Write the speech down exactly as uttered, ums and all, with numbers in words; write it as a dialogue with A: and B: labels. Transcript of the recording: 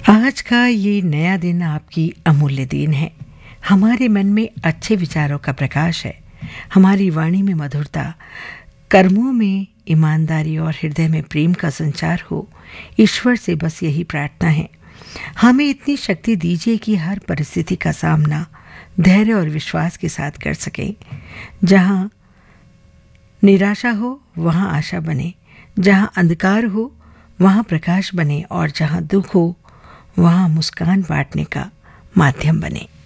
A: आज का ये नया दिन आपकी अमूल्य दिन है। हमारे मन में अच्छे विचारों का प्रकाश है, हमारी वाणी में मधुरता, कर्मों में ईमानदारी और हृदय में प्रेम का संचार हो। ईश्वर से बस यही प्रार्थना है, हमें इतनी शक्ति दीजिए कि हर परिस्थिति का सामना धैर्य और विश्वास के साथ कर सकें। जहाँ निराशा हो वहाँ आशा बने, जहाँ अंधकार हो वहाँ प्रकाश बने और जहाँ दुख हो वहाँ मुस्कान बांटने का माध्यम बने।